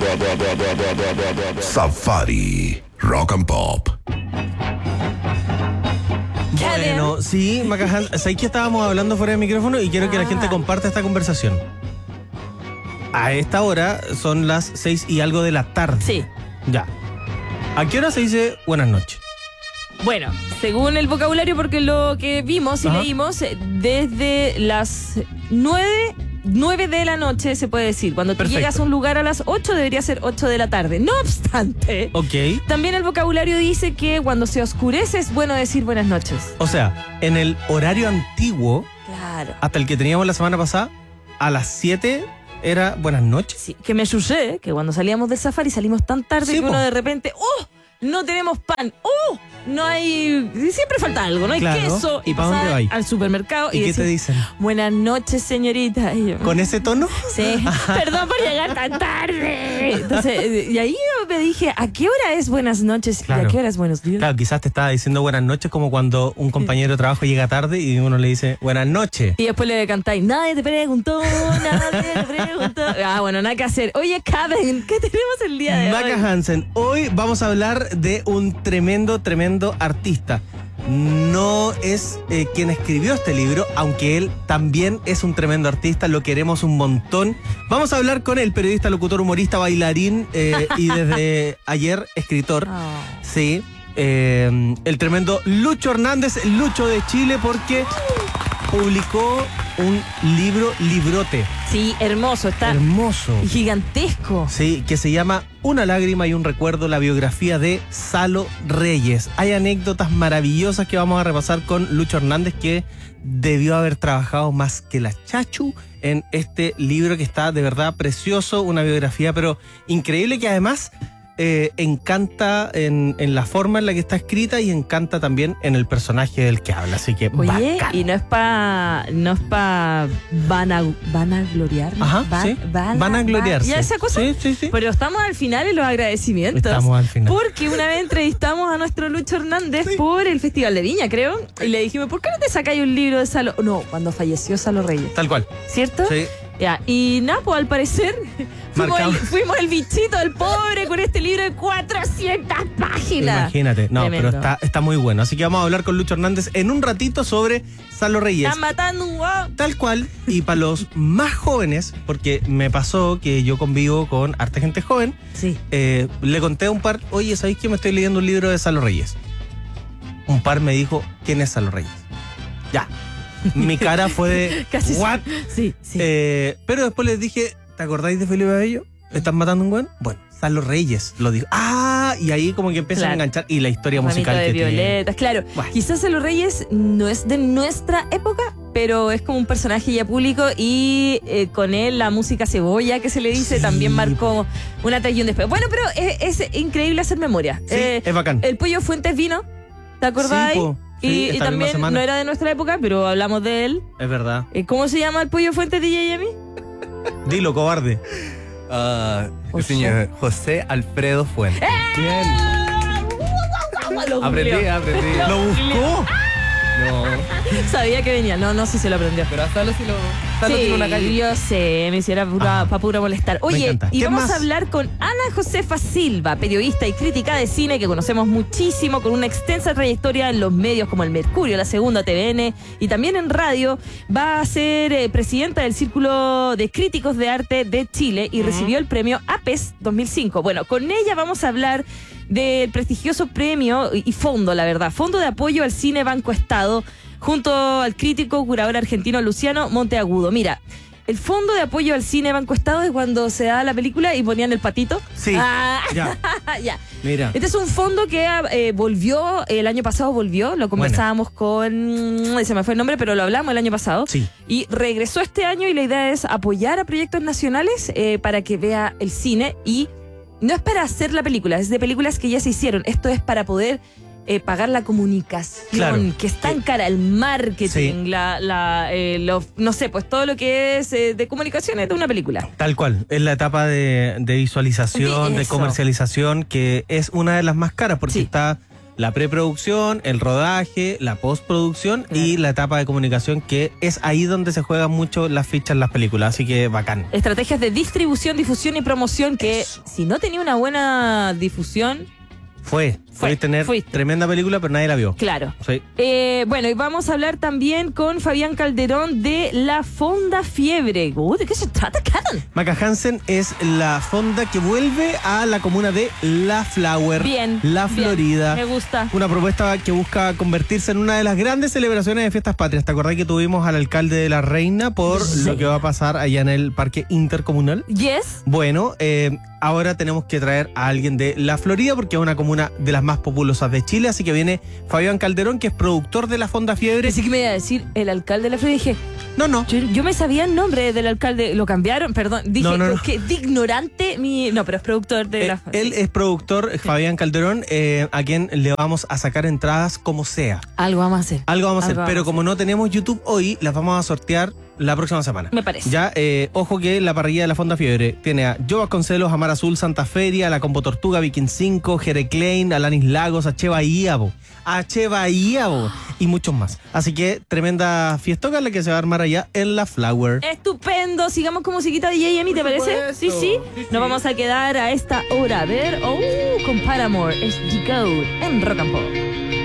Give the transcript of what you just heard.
Safari Rock and Pop. Bueno, sí, Maca, ¿sabes que estábamos hablando fuera del micrófono? Y quiero que la gente comparta esta conversación. A esta hora son las 6 y algo de la tarde. Sí. Ya. ¿A qué hora se dice buenas noches? Bueno, según el vocabulario, porque lo que vimos y leímos, desde las 9 de la noche se puede decir. Cuando tú llegas a un lugar a las 8 debería ser 8 de la tarde. No obstante, también el vocabulario dice que cuando se oscurece es bueno decir buenas noches. O sea, en el horario antiguo, claro, hasta el que teníamos la semana pasada, a las 7 era buenas noches. Sí, que me sucede que cuando salíamos del safari salimos tan tarde que uno de repente, no tenemos pan, no hay, siempre falta algo, no hay queso. ¿Y para dónde vais? Al supermercado ¿Y qué te dicen? Buenas noches, señorita. Y yo, ¿con ese tono? Sí, perdón por llegar tan tarde. Entonces, y ahí yo me dije, ¿a qué hora es buenas noches? Claro. ¿Y a qué hora es buenos días? Claro, quizás te estaba diciendo buenas noches como cuando un compañero de trabajo llega tarde y uno le dice buenas noches. Y después le cantáis, nadie te preguntó. Bueno, nada que hacer. Oye, Karen, ¿qué tenemos el día de hoy? Maca Hansen, hoy vamos a hablar de un tremendo artista. No es quien escribió este libro, aunque él también es un tremendo artista, lo queremos un montón. Vamos a hablar con el periodista, locutor, humorista, bailarín y desde ayer escritor. Sí, el tremendo Lucho Hernández, Lucho de Chile, porque publicó un librote. Sí, hermoso, está hermoso, gigantesco. Sí, que se llama Una lágrima y un recuerdo, la biografía de Salo Reyes. Hay anécdotas maravillosas que vamos a repasar con Lucho Hernández, que debió haber trabajado más que la Chachu en este libro que está de verdad precioso, una biografía pero increíble, que además encanta en la forma en la que está escrita y encanta también en el personaje del que habla, así que oye, bacán. Y no es para vanagloriarnos. Ajá, sí. Vanagloriarse. Ya esa cosa. Sí. Pero estamos al final en los agradecimientos. Estamos al final. Porque una vez entrevistamos a nuestro Lucho Hernández por el Festival de Viña, creo. Y le dijimos, ¿por qué no te sacáis un libro de Salo? No, cuando falleció Salo Reyes. Tal cual. ¿Cierto? Sí. Ya, y nada, pues al parecer fuimos el bichito del pobre con este libro de 400 páginas. Imagínate, no, tremendo. pero está muy bueno. Así que vamos a hablar con Lucho Hernández en un ratito sobre Salo Reyes. Están matando un guau. Tal cual, y para los más jóvenes, porque me pasó que yo convivo con harta gente joven, le conté a un par, oye, ¿sabéis que me estoy leyendo un libro de Salo Reyes? Un par me dijo, ¿quién es Salo Reyes? Ya. Mi cara fue de casi ¿what? Sí. Pero después les dije, ¿te acordáis de Felipe Abello? ¿Están matando un güey? Bueno, Salo Reyes lo dijo. Y ahí como que empiezan a enganchar. Y la historia musical de que violetas, claro. Bueno. Quizás Salo Reyes no es de nuestra época, pero es como un personaje ya público y con él la música cebolla que se le dice también marcó un antes y un después. Bueno, pero es increíble hacer memoria. Sí, es bacán. El Pollo Fuentes vino, ¿te acordáis? Sí, y también no era de nuestra época, pero hablamos de él. Es verdad. ¿Cómo se llama el Pollo Fuentes, DJ Yemi? Dilo, cobarde. El señor José Alfredo Fuentes. Bien. Aprendí. ¿Lo buscó? No. Sabía que venía. No, sí se lo aprendió. Pero hasta lo tiene una calle. Yo sé, me hiciera para pura molestar. Oye, y vamos a hablar con Ana Josefa Silva, periodista y crítica de cine que conocemos muchísimo, con una extensa trayectoria en los medios como El Mercurio, La Segunda, TVN y también en radio. Va a ser presidenta del Círculo de Críticos de Arte de Chile y recibió el premio APES 2005. Bueno, con ella vamos a hablar del prestigioso premio y fondo, la verdad, Fondo de Apoyo al Cine Banco Estado, junto al crítico curador argentino Luciano Monteagudo. Mira, el Fondo de Apoyo al Cine Banco Estado es cuando se da la película y ponían el patito. Sí, ya. Mira. Este es un fondo que volvió, el año pasado volvió, lo conversábamos con, se me fue el nombre, pero lo hablamos el año pasado. Sí. Y regresó este año y la idea es apoyar a proyectos nacionales para que vea el cine y no es para hacer la película, es de películas que ya se hicieron. Esto es para poder pagar la comunicación, que es tan cara, el marketing, no sé, pues todo lo que es de comunicaciones de una película. Tal cual, es la etapa de visualización, de comercialización, que es una de las más caras, porque está la preproducción, el rodaje, la postproducción y la etapa de comunicación, que es ahí donde se juegan mucho las fichas en las películas, así que bacán. Estrategias de distribución, difusión y promoción que si no tenía una buena difusión... Fue tener tremenda película, pero nadie la vio. Claro. Sí. Bueno, y vamos a hablar también con Fabián Calderón de La Fonda Fiebre. ¿De qué se trata, Karen? Maca Hansen es la fonda que vuelve a la comuna de La Flower, La Florida. Me gusta. Una propuesta que busca convertirse en una de las grandes celebraciones de fiestas patrias. ¿Te acordás que tuvimos al alcalde de La Reina por lo que va a pasar allá en el parque intercomunal? Yes. Bueno, ahora tenemos que traer a alguien de La Florida porque es una comuna de las más populosas de Chile, así que viene Fabián Calderón, que es productor de La Fonda Fiebre. Pensé que me iba a decir el alcalde de La Florida. Dije, no. Yo me sabía el nombre del alcalde, lo cambiaron, perdón. Dije, no. que de ignorante no, pero es productor de La Fonda. Él es productor, Fabián Calderón, a quien le vamos a sacar entradas como sea. Algo vamos a hacer. Algo vamos a hacer, pero como no tenemos YouTube hoy, las vamos a sortear la próxima semana. Me parece. Ya, ojo que la parrilla de La Fonda Fiebre tiene a Joe Vasconcelos, a Mar Azul, Santa Feria, a la Combo Tortuga, Viking 5, Jere Klein, a Lanis Lagos, a Che Bahía, y muchos más. Así que tremenda fiestoca la que se va a armar allá en La Flower. Estupendo. Sigamos con musiquita de J.M., ¿te parece? Sí. Nos vamos a quedar a esta hora a ver. Con Paramore, es Decode en Rock and Pop.